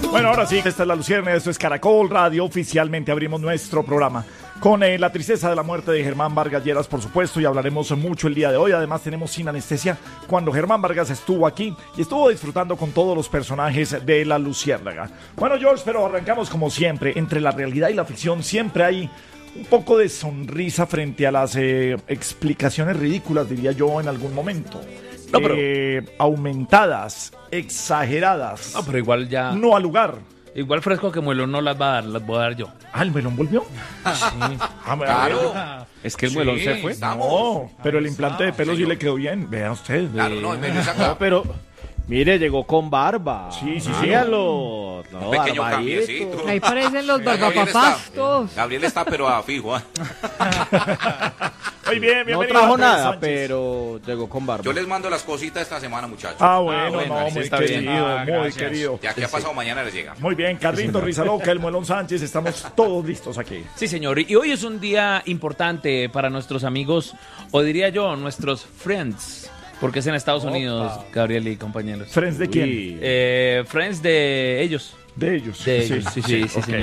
Bueno, ahora sí, esta es La Luciérnaga, esto es Caracol Radio. Oficialmente abrimos nuestro programa con la tristeza de la muerte de Germán Vargas Lleras, por supuesto, y hablaremos mucho el día de hoy. Además, tenemos Sin Anestesia, cuando Germán Vargas estuvo aquí y estuvo disfrutando con todos los personajes de La Luciérnaga. Bueno, George, pero arrancamos como siempre. Entre la realidad y la ficción siempre hay un poco de sonrisa frente a las explicaciones ridículas, diría yo, en algún momento. No, pero aumentadas, exageradas. No, pero igual ya. No al lugar. Igual Fresco que Muelón no las va a dar, las voy a dar yo. Ah, ¿el melón volvió? Sí. Claro. Es que el muelón se fue. No, pero el implante de pelo sí le quedó bien. Vea usted. Claro, no, el menú es acá. No, pero mire, llegó con barba. Sí, sí, sí. Sígalo. No, Un pequeño barbadito. cambiecito. Ahí parecen los Gabriel barbapapás está- todos. Gabriel está pero a fijo. Muy bien, No bienvenido. trajo Andrés nada, Sánchez. pero llegó con barba. Yo les mando las cositas esta semana, muchachos. Ah, bueno, bueno, no, sí muy está bien. querido, Ah, muy gracias. querido. Ya que ha pasado mañana les llega. Muy bien, Carlito Rizaloca, el Muelón Sánchez, estamos todos listos aquí. Sí, señor. Y hoy es un día importante para nuestros amigos, o diría yo, nuestros friends. Porque es en Estados Unidos, Gabriel y compañeros. ¿Friends de quién? Uy. Friends de ellos. De ellos. De ellos, sí, ok. señor.